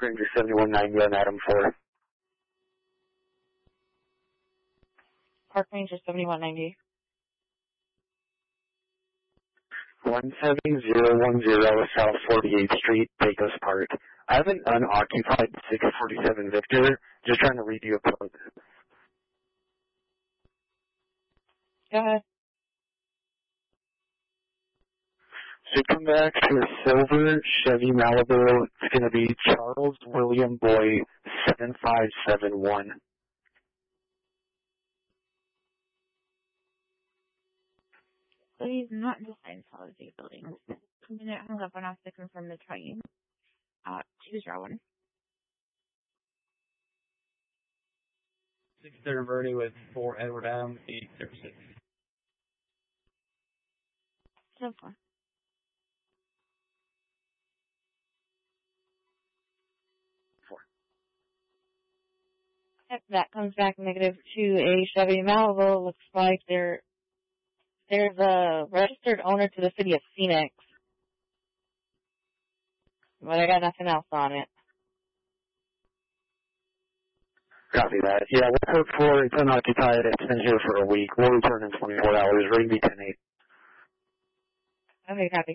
Park Ranger 7190 on Adam 4. Park Ranger 7190. 17010 South 48th Street, Pecos Park. I have an unoccupied 647 Victor. Just trying to read you a code. Go ahead. So come back to a silver Chevy Malibu. It's going to be Charles William Boy 7571. Please not design policy buildings. A minute hung up on us to confirm the train. 201. 6 Verde with 4 Edward Adam, 806. So far. Yep, that comes back negative to a Chevy Malibu. Looks like there's a registered owner to the city of Phoenix. But I got nothing else on it. Copy that. Yeah, we'll code 4. It's unoccupied. It's been here for a week. We'll return in 24 hours. Ring me 10-8. Okay, copy.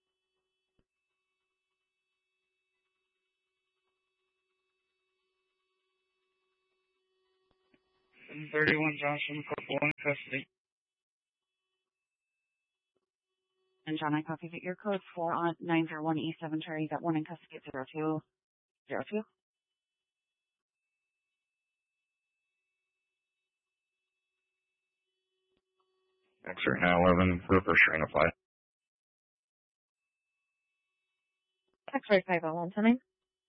And 31 Johnson, couple in custody. And John, I copy that your code 4 on 901E7 Cherry. You got one in custody at 0202. X-ray 911, reverse train applied. X-ray 501 coming.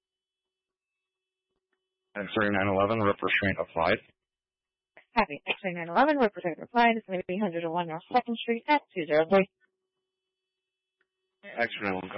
X-ray 911, reverse train applied. Copy. X-ray 911, representative replied. It's going to be 101 North 2nd Street at 203. X-ray 911.